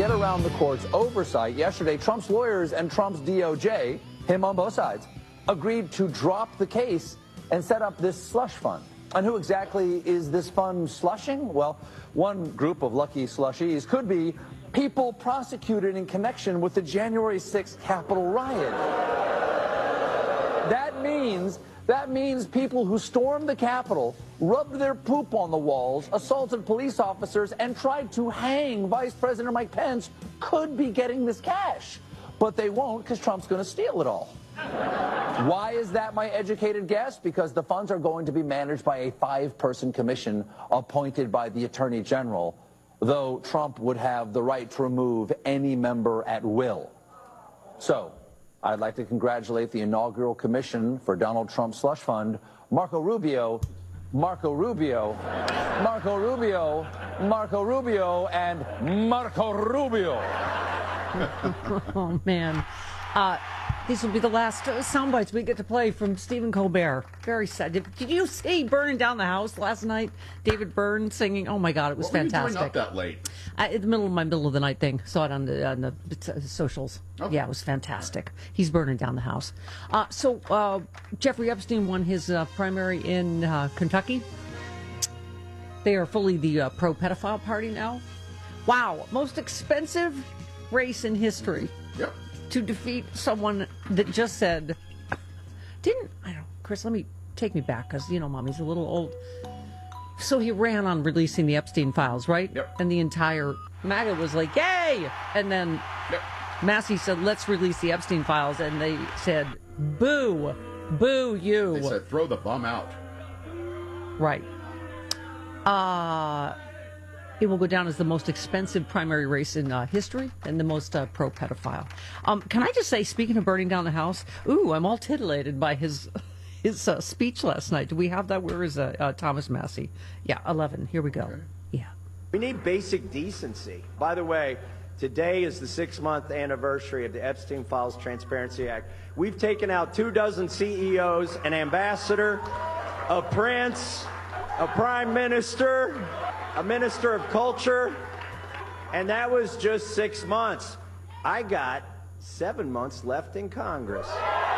get around the court's oversight, yesterday Trump's lawyers and Trump's DOJ, him on both sides, agreed to drop the case and set up this slush fund. And who exactly is this fund slushing? Well, one group of lucky slushies could be people prosecuted in connection with the January 6th Capitol riot. That means people who stormed the Capitol, rubbed their poop on the walls, assaulted police officers, and tried to hang Vice President Mike Pence could be getting this cash. But they won't, because Trump's going to steal it all. Why is that my educated guess? Because the funds are going to be managed by a 5-person commission appointed by the Attorney General, though Trump would have the right to remove any member at will. So, I'd like to congratulate the inaugural commission for Donald Trump's slush fund, Marco Rubio, Marco Rubio, Marco Rubio, Marco Rubio, and Marco Rubio. Oh, man. These will be the last sound bites we get to play from Stephen Colbert. Very sad. Did you see Burning Down the House last night? David Byrne singing. Oh, my God, it was fantastic. What were you doing up that late? In the middle of the night thing. Saw it on the socials. Okay. Yeah, it was fantastic. He's burning down the house. So Jeffrey Epstein won his primary in Kentucky. They are fully the pro-pedophile party now. Wow, most expensive race in history. Yep. To defeat someone that just said, Chris, take me back, because, Mommy's a little old. So he ran on releasing the Epstein files, right? Yep. And the entire MAGA was like, yay! And then Massey said, let's release the Epstein files. And they said, boo, boo you. They said, throw the bum out. Right. It will go down as the most expensive primary race in history and the most pro-pedophile. Can I just say, speaking of burning down the house, I'm all titillated by his speech last night. Do we have that? Where is Thomas Massey? Yeah, 11. Here we go. Okay. Yeah. We need basic decency. By the way, today is the 6-month anniversary of the Epstein Files Transparency Act. We've taken out 24 CEOs, an ambassador, a prince, a prime minister, a minister of culture, and that was just 6 months. I got 7 months left in Congress.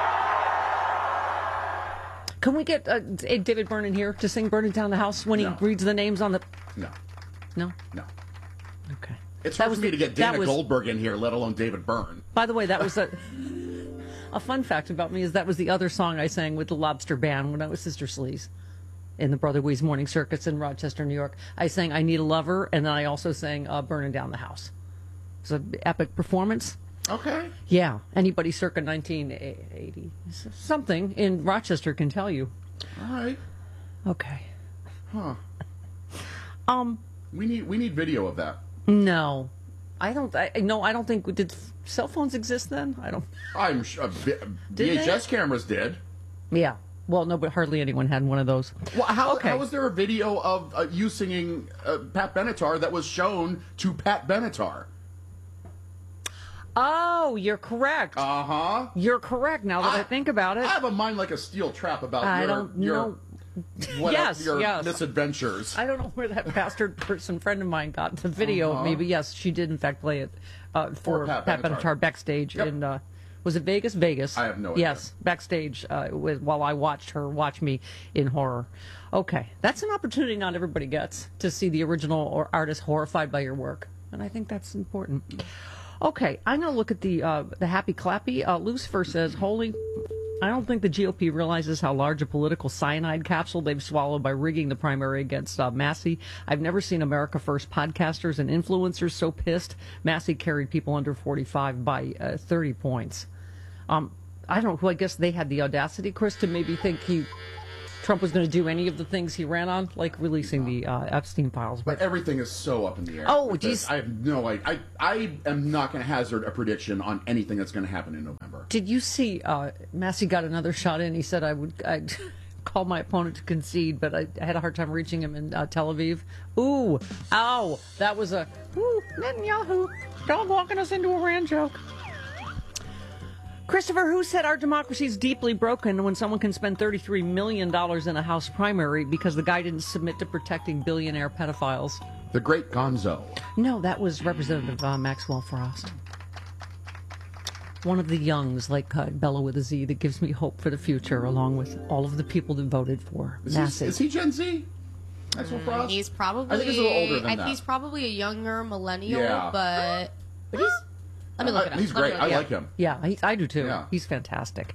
Can we get David Byrne in here to sing Burning Down the House when he reads the names on the... No. No? No. Okay. It's hard for me to get Dana Goldberg in here, let alone David Byrne. By the way, that was a fun fact about me, is that was the other song I sang with the Lobster Band when I was Sister Sleaze in the Brother Wee's Morning Circus in Rochester, New York. I sang I Need a Lover, and then I also sang Burning Down the House. It's an epic performance. Okay. Yeah. Anybody circa 1980 something in Rochester can tell you. All right. Okay. Huh. We need video of that. No. I don't think, did cell phones exist then? I'm sure VHS cameras did. Yeah. Well, no, but hardly anyone had one of those. Well, how was there a video of you singing Pat Benatar that was shown to Pat Benatar? Oh, you're correct. Uh-huh. You're correct now that I think about it. I have a mind like a steel trap about your misadventures. I don't know where that bastard person friend of mine got the video of me, but yes, she did in fact play it for Pat Benatar backstage in... was it Vegas? Vegas. I have no idea. Yes, backstage while I watched her watch me in horror. Okay, that's an opportunity not everybody gets, to see the original or artist horrified by your work, and I think that's important. Okay, I'm going to look at the Happy Clappy. Lucifer says, I don't think the GOP realizes how large a political cyanide capsule they've swallowed by rigging the primary against Massey. I've never seen America First podcasters and influencers so pissed. Massey carried people under 45 by 30 points. I don't know who, I guess they had the audacity, Chris, to maybe think Trump was going to do any of the things he ran on, like releasing the Epstein files. But everything is so up in the air. Oh, geez. I have no idea. I am not going to hazard a prediction on anything that's going to happen in November. Did you see Massey got another shot in? He said I'd call my opponent to concede, but I had a hard time reaching him in Tel Aviv. Ooh, ow, that was a Netanyahu, don't walking us into a Iran joke. Christopher, who said our democracy is deeply broken when someone can spend $33 million in a House primary because the guy didn't submit to protecting billionaire pedophiles? The Great Gonzo. No, that was Representative Maxwell Frost. One of the youngs, like Bella with a Z, that gives me hope for the future, along with all of the people that voted for Massey. Is he Gen Z? Maxwell Frost? He's probably. I think he's a little older than that. He's probably a younger millennial, Yeah. but he's. Let me look it up. He's great. I like him. Yeah, I do too. Yeah. He's fantastic.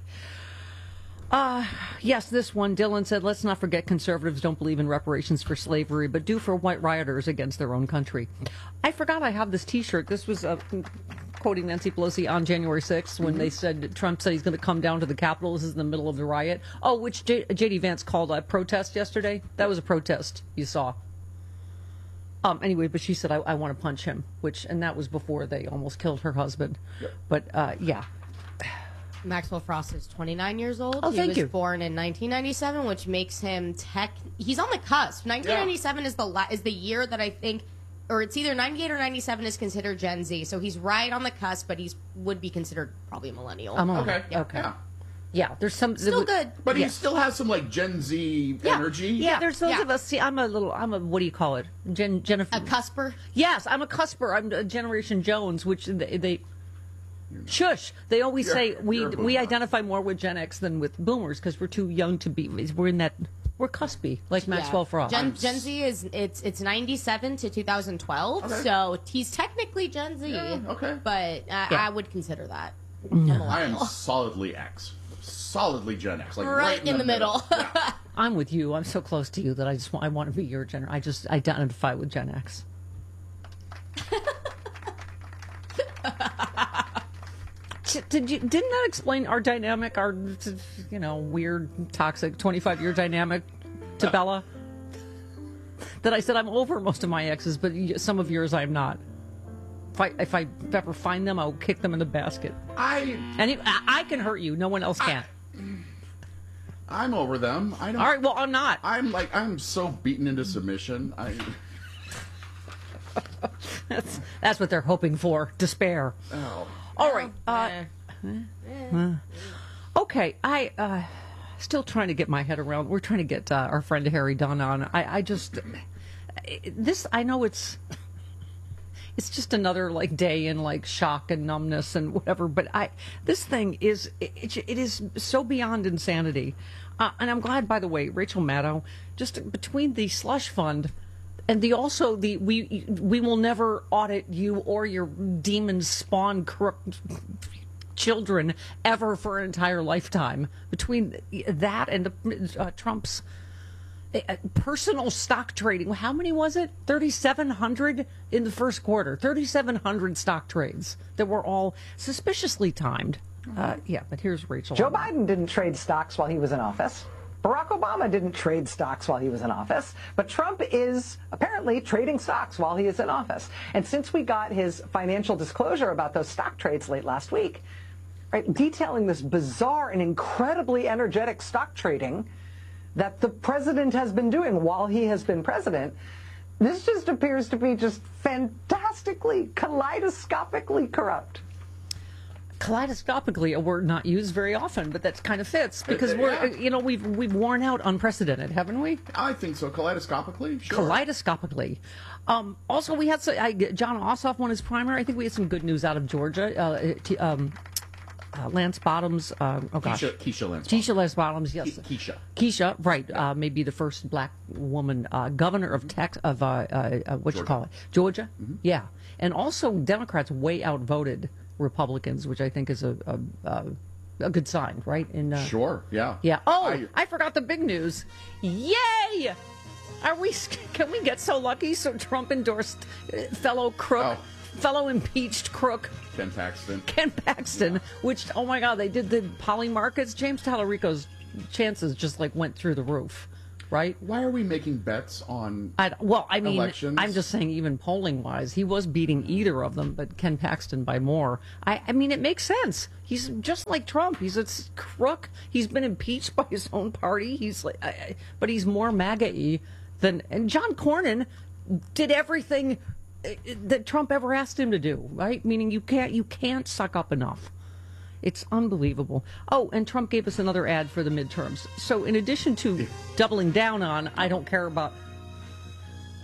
Yes, this one, Dylan said, let's not forget conservatives don't believe in reparations for slavery, but do for white rioters against their own country. I forgot I have this T-shirt. This was quoting Nancy Pelosi on January 6th when they said, Trump said he's going to come down to the Capitol. This is in the middle of the riot. Oh, which J.D. Vance called a protest yesterday. That was a protest you saw. Anyway, but she said, I want to punch him, and that was before they almost killed her husband. Yep. But, yeah. Maxwell Frost is 29 years old. Oh, thank you. He was born in 1997, which makes him he's on the cusp. 1997 is the year that I think, or it's either 98 or 97 is considered Gen Z. So he's right on the cusp, but would be considered probably a millennial. Okay. Yeah. Okay. Yeah, there's some Still good. But he still has some like Gen Z energy. Yeah, there's those Yeah. of us. See, I'm a what do you call it? Jennifer. A cusper. Yes, I'm a cusper. I'm a Generation Jones, which they shush. They always say you're a boomer. we identify more with Gen X than with Boomers because we're too young to be. We're cuspy, like Maxwell Frost. Gen Z is it's 97 to 2012, so he's technically Gen Z. Yeah, okay. But I would consider that. I am solidly X. Solidly Gen X. Like Right in the middle. Yeah. I'm with you. I'm so close to you that I want to be your Gen. I just identify with Gen X. Didn't that explain our dynamic, our weird, toxic 25-year dynamic to Bella? That I said I'm over most of my exes, but some of yours I'm not. If I ever find them, I'll kick them in the basket. I can hurt you. No one else can. I'm over them. I don't. All right. Well, I'm not. I'm so beaten into submission. That's what they're hoping for. Despair. Oh. All right. Okay. I still trying to get my head around. We're trying to get our friend Harry Dunn on. I just I know it's just another day in shock and numbness and whatever. But this thing is it is so beyond insanity. And I'm glad, by the way, Rachel Maddow, just between the slush fund. And we will never audit you or your demon spawn corrupt children ever for an entire lifetime. Between that and Trump's personal stock trading, how many was it? 3,700 in the first quarter. 3,700 stock trades that were all suspiciously timed. Yeah, but here's Rachel. Joe Biden didn't trade stocks while he was in office. Barack Obama didn't trade stocks while he was in office, but Trump is apparently trading stocks while he is in office. And since we got his financial disclosure about those stock trades late last week, right, detailing this bizarre and incredibly energetic stock trading that the president has been doing while he has been president, this just appears to be just fantastically, kaleidoscopically corrupt. Kaleidoscopically, a word not used very often, but that kind of fits because we've worn out unprecedented, haven't we? I think so. Kaleidoscopically, sure. Kaleidoscopically. Also, we had John Ossoff won his primary. I think we had some good news out of Georgia. Lance Bottoms. Keisha Lance. Keisha Lance Bottoms. Yes. Keisha. Right. Maybe the first black woman governor of Georgia. Mm-hmm. Yeah. And also, Democrats way outvoted Republicans, which I think is a good sign, right? Sure, yeah. Yeah. Oh, I forgot the big news. Yay! Can we get so lucky? So Trump endorsed fellow impeached crook Ken Paxton, which, oh my God, they did the poly markets. James Tallarico's chances just went through the roof. Right? Why are we making bets on elections? I'm just saying, even polling-wise, he was beating either of them, but Ken Paxton by more. I mean, it makes sense. He's just like Trump. He's a crook. He's been impeached by his own party. But he's more MAGA-y than... And John Cornyn did everything that Trump ever asked him to do, right? Meaning you can't suck up enough. It's unbelievable. Oh, and Trump gave us another ad for the midterms. So in addition to doubling down on, I don't care about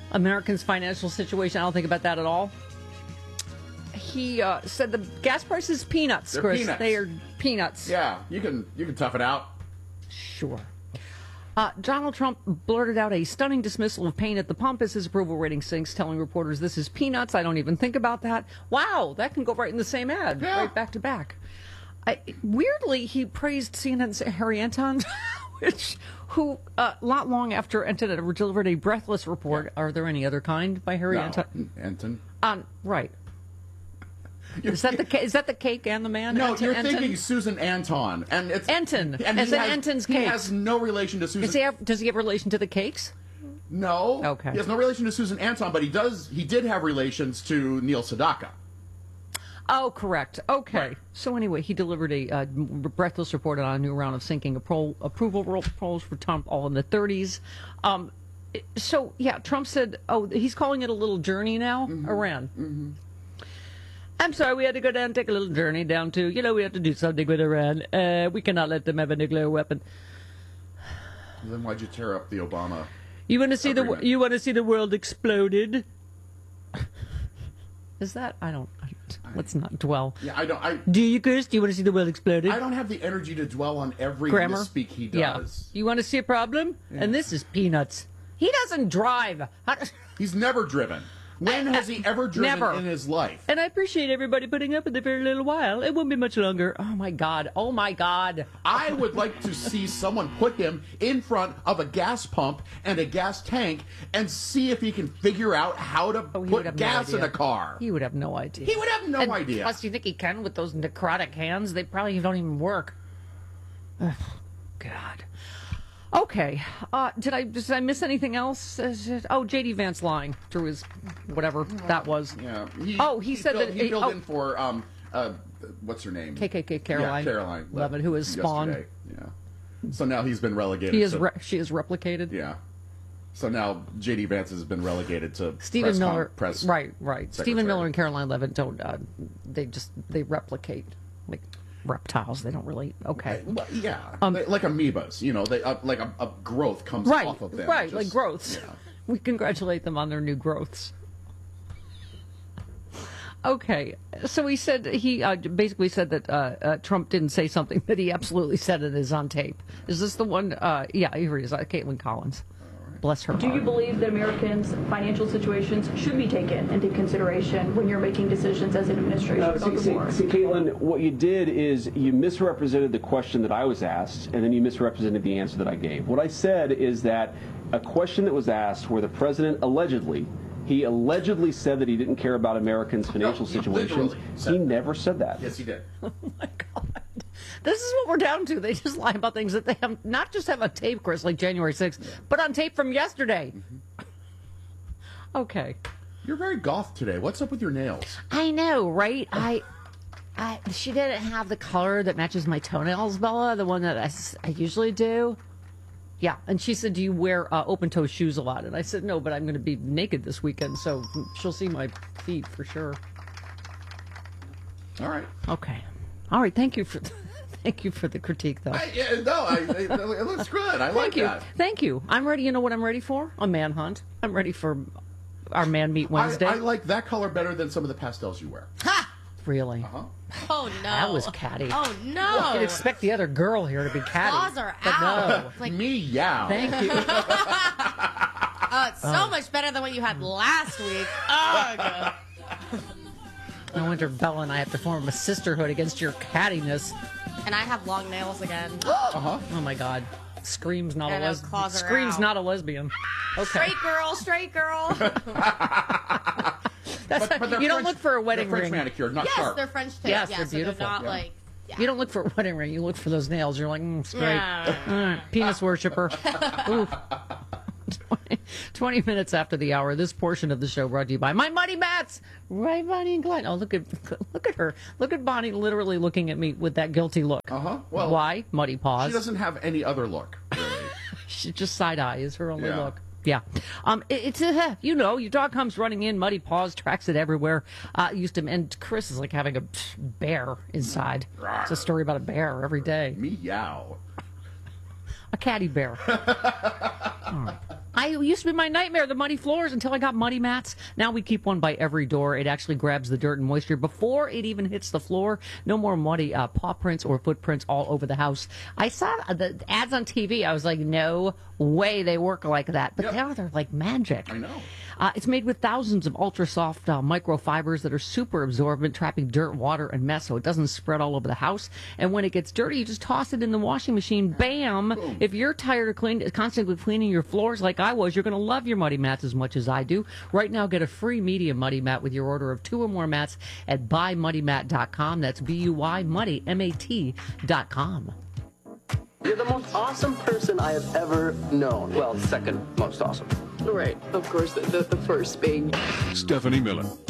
Americans' financial situation. I don't think about that at all. He said the gas price is peanuts, They're Chris. peanuts. They are peanuts. Yeah, you can tough it out. Sure. Donald Trump blurted out a stunning dismissal of pain at the pump as his approval rating sinks, telling reporters, "This is peanuts. I don't even think about that." Wow, that can go right in the same ad, Yeah. right back to back. Weirdly, he praised CNN's Harry Anton, who not long after Anton delivered a breathless report. Are there any other kind by Harry Anton? Anton. Right. Is that the cake and the man? No, Anton, you're Anton? thinking Susan Anton, and it's Anton, and as he in has- Anton's He cakes. has no relation to Susan. Does he have relation to the cakes? No. Okay. He has no relation to Susan Anton, but he did have relations to Neil Sedaka. Oh, correct. Okay. Right. So anyway, he delivered a breathless report on a new round of sinking approval polls for Trump, all in the 30s. So, yeah, Trump said, he's calling it a little journey now, Iran. Mm-hmm. I'm sorry, we had to go down and take a little journey down to, we have to do something with Iran. We cannot let them have a nuclear weapon. Then why'd you tear up the Obama? You want to see agreement? you want to see the world exploded? Is that? Let's not dwell. Yeah, Do you, Chris? Do you want to see the world exploded? I don't have the energy to dwell on every Grammar? misspeak he Yeah. does. You want to see a problem? Yeah. And this is peanuts. He doesn't drive. He's never driven. When has he ever driven Never. in his life? And I appreciate everybody putting up with it for a little while. It won't be much longer. Oh, my God. Oh, my God. I would like to see someone put him in front of a gas pump and a gas tank and see if he can figure out how to He would put have gas no in idea. a car. He would have no idea. He would have no And idea. Plus, do you think he can with those necrotic hands? They probably don't even work. Ugh, God. Okay. Did I miss anything else? J.D. Vance lying through his whatever that was. Yeah. He said filled, that he filled in for what's her name? KKK Caroline. Yeah, Caroline Levitt, who is Spawn. yesterday. Yeah. So now he's been relegated. She is replicated. Yeah. So now J.D. Vance has been relegated to Stephen Miller. press Right. Stephen secretary. Miller and Caroline Levitt don't. They replicate like reptiles. They don't really. Okay. Well, yeah, like amoebas, they like a growth comes Right. off of them. Right. just- Like growths. Yeah. We congratulate them on their new growths. Okay, so he said basically said that Trump didn't say something that he absolutely said it is on tape. Is this the one? Yeah, here he is, Caitlin Collins. Bless her Do heart. you believe that Americans' financial situations should be taken into consideration when you're making decisions as an administration about the war? See, Caitlin, what you did is you misrepresented the question that I was asked, and then you misrepresented the answer that I gave. What I said is that a question that was asked where the president allegedly said that he didn't care about Americans' financial he situations. literally said He that. never said that. Yes, he did. Oh my God. This is what we're down to. They just lie about things that they have not just have on tape, Chris, like January 6th, but on tape from yesterday. Okay. You're very goth today. What's up with your nails? I know, right? She didn't have the color that matches my toenails, Bella, the one that I usually do. Yeah, and she said, "Do you wear open-toe shoes a lot?" And I said, "No, but I'm going to be naked this weekend, so she'll see my feet for sure." All right. Okay, all right. Thank you for the critique, though. It looks good. I like Thank you, that. thank you. I'm ready. You know what I'm ready for? A manhunt. I'm ready for our Man Meet Wednesday. I like that color better than some of the pastels you wear. Ha! Really? Oh no. That was catty. Oh no. You'd expect the other girl here to be catty. Claws are but out. No. Like, Meow. Thank you. it's so much better than what you had last week. Ugh. No wonder Bella and I have to form a sisterhood against your cattiness. And I have long nails again. Oh my God. Scream's not I a know, lesbian. claws are Scream's out. not a lesbian. Okay. Straight girl. That's But they're you don't French- look for a wedding they're French ing. manicured, not Yes, sharp. they're French tips. Yes, yeah, they're so beautiful. They're not Yeah. like. Yeah. You don't look for a wedding ring. You look for those nails. You're like, straight. Yeah. Penis worshiper. Oof. 20 minutes after the hour, this portion of the show brought to you by My Muddy Mats. Right, Bonnie and Clyde. Oh, look at her. Look at Bonnie literally looking at me with that guilty look. Well, why? Muddy paws. She doesn't have any other look, really. She just side eye is her only Yeah. look. Yeah. It's your dog comes running in, muddy paws, tracks it everywhere. And Chris is like having a bear inside. It's a story about a bear every day. Meow. A catty bear. All right. It used to be my nightmare, the muddy floors, until I got Muddy Mats. Now we keep one by every door. It actually grabs the dirt and moisture before it even hits the floor. No more muddy paw prints or footprints all over the house. I saw the ads on TV. I was like, no way they work like that. But now they're like magic. I know. It's made with thousands of ultra-soft microfibers that are super absorbent, trapping dirt, water, and mess so it doesn't spread all over the house. And when it gets dirty, you just toss it in the washing machine. Bam! Boom. If you're tired of constantly cleaning your floors like I was, you're going to love your Muddy Mats as much as I do. Right now, get a free medium Muddy Mat with your order of 2 or more mats at buymuddymat.com. That's B-U-Y, Muddy, M-A-T.com. You're the most awesome person I have ever known. Well, second most awesome. Right. Of course, the first being Stephanie Millen.